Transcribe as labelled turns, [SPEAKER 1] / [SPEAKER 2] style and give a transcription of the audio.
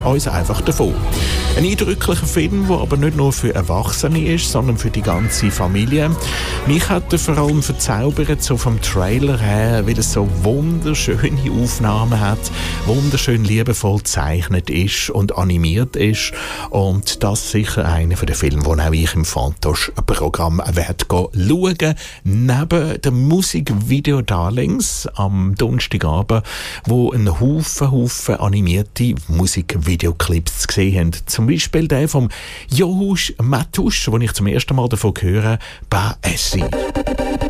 [SPEAKER 1] uns einfach davon. Ein eindrücklicher Film, der aber nicht nur für Erwachsene ist, sondern für die ganze Familie. Mich hat er vor allem verzaubert, so vom Trailer her, weil es so wunderschöne Aufnahmen hat, wunderschön liebevoll gezeichnet ist und animiert ist. Und das ist sicher einer der Filme, den auch ich im Fantosch-Programm werde schauen. Neben dem Musikvideo Darlings am Donnerstagabend, wo ein Haufen animierte Musikvideoclips gesehen haben. Zum Beispiel der vom Johush Matusch, den ich zum ersten Mal davon höre, bei Essi.